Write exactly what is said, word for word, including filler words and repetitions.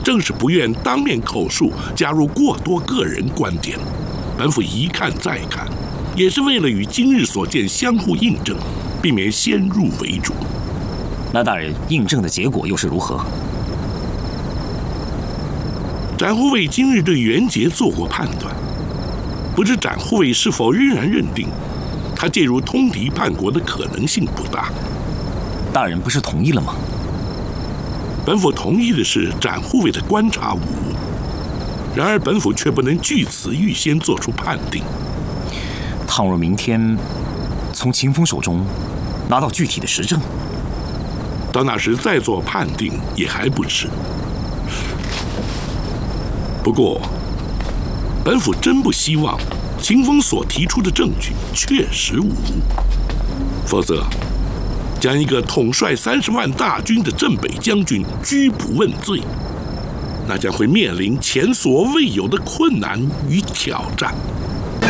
正是不愿当面口述，加入过多个人观点。本府一看再看，也是为了与今日所见相互印证，避免先入为主。 那大人，印证的结果又是如何？ 展护卫今日对袁杰做过判断，不知展护卫是否仍然认定他介入通敌叛国的可能性不大？ 大人不是同意了吗？ 本府同意的是展护卫的观察无误，然而本府却不能据此预先做出判定。 倘若明天从秦风手中拿到具体的实证， 到那时再做判定也还不迟。不过，本府真不希望秦风所提出的证据确实无误，否则将一个统帅三十万大军的镇北将军拘捕问罪，那将会面临前所未有的困难与挑战。